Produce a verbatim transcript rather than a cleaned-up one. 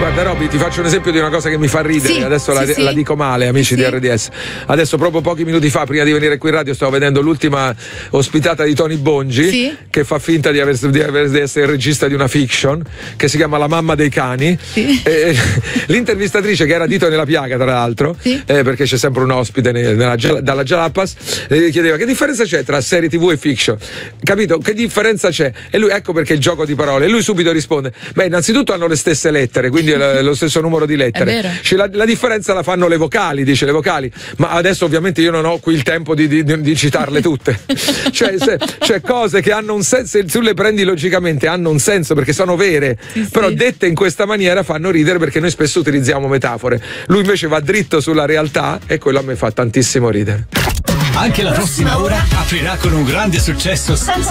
Guarda Roby, ti faccio un esempio di una cosa che mi fa ridere, sì, adesso sì, la, sì. la dico male, amici sì, di sì. R D S. Adesso proprio pochi minuti fa, prima di venire qui in radio, stavo vedendo l'ultima ospitata di Tony Bongi, sì. che fa finta di, aver, di, aver, di essere il regista di una fiction che si chiama La mamma dei cani. Sì. E, l'intervistatrice, che era dito nella piaga tra l'altro, sì. eh, perché c'è sempre un ospite nella, dalla Jalapas, le chiedeva che differenza c'è tra serie tivù e fiction, capito? Che differenza c'è? E lui, ecco perché il gioco di parole, e lui subito risponde: beh, innanzitutto hanno le stesse lettere, quindi è lo stesso numero di lettere. Cioè, la, la differenza la fanno le vocali, dice, le vocali, ma adesso ovviamente io non ho qui il tempo di, di, di citarle tutte. cioè, se, cioè cose che hanno un senso, se tu le prendi logicamente hanno un senso perché sono vere, sì, però sì. dette in questa maniera fanno ridere perché noi spesso utilizziamo metafore. Lui invece va dritto sulla realtà e quello a me fa tantissimo ridere. Anche la prossima ora aprirà con un grande successo senza